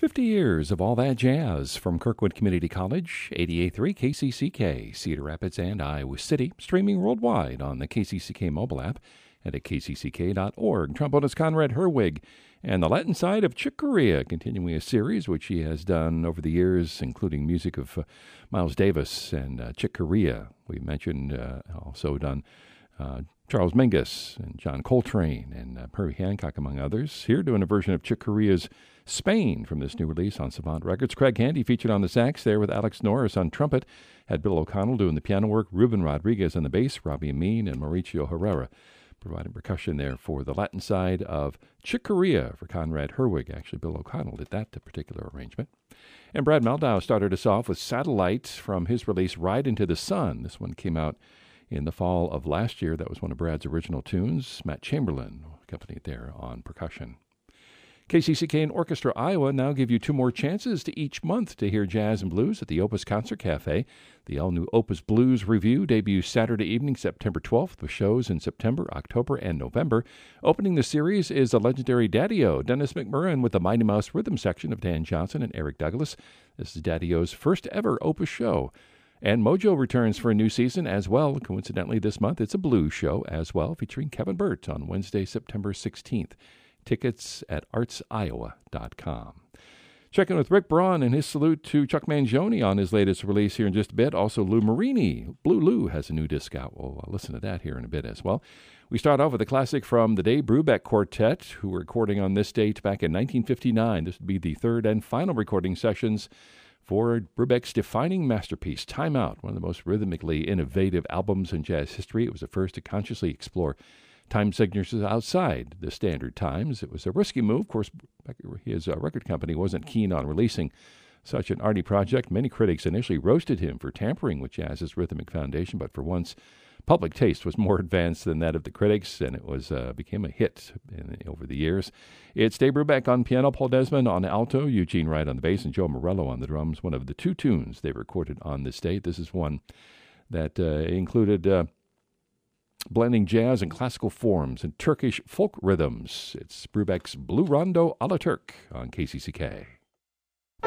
50 years of all that jazz from Kirkwood Community College, 88.3 KCCK, Cedar Rapids and Iowa City, streaming worldwide on the KCCK mobile app and at kcck.org. Trombonist Conrad Herwig and the Latin side of Chick Corea, continuing a series which he has done over the years, including music of Miles Davis and Chick Corea. We mentioned also done Charles Mingus and John Coltrane and Herbie Hancock, among others. Here doing a version of Chick Corea's Spain from this new release on Savant Records. Craig Handy featured on the sax there with Alex Norris on trumpet. Had Bill O'Connell doing the piano work, Ruben Rodriguez on the bass, Robbie Amin and Mauricio Herrera providing percussion there for the Latin side of Chick Corea for Conrad Herwig. Actually, Bill O'Connell did that particular arrangement. And Brad Meldau started us off with Satellite from his release Ride Into the Sun. This one came out in the fall of last year. That was one of Brad's original tunes. Matt Chamberlain accompanied there on percussion. KCCK and Orchestra Iowa now give you 2 more chances to each month to hear jazz and blues at the Opus Concert Cafe. The all-new Opus Blues Review debuts Saturday evening, September 12th, with shows in September, October, and November. Opening the series is the legendary Daddy-O, Dennis McMurrin, with the Mighty Mouse rhythm section of Dan Johnson and Eric Douglas. This is Daddy-O's first ever Opus show. And Mojo returns for a new season as well. Coincidentally, this month, it's a blues show as well, featuring Kevin Burt on Wednesday, September 16th. Tickets at artsiowa.com. Check in with Rick Braun and his salute to Chuck Mangione on his latest release here in just a bit. Also, Lou Marini. Blue Lou has a new disc out. We'll listen to that here in a bit as well. We start off with a classic from the Dave Brubeck Quartet, who were recording on this date back in 1959. This would be the third and final recording sessions for Brubeck's defining masterpiece, Time Out, one of the most rhythmically innovative albums in jazz history. It was the first to consciously explore time signatures outside the standard times. It was a risky move. Of course, his record company wasn't keen on releasing such an arty project. Many critics initially roasted him for tampering with jazz's rhythmic foundation, but for once, public taste was more advanced than that of the critics, and it was became a hit over the years. It's Dave Brubeck on piano, Paul Desmond on alto, Eugene Wright on the bass, and Joe Morello on the drums. One of the 2 tunes they recorded on this date. This is one that included blending jazz and classical forms and Turkish folk rhythms. It's Brubeck's Blue Rondo a la Turk on KCCK.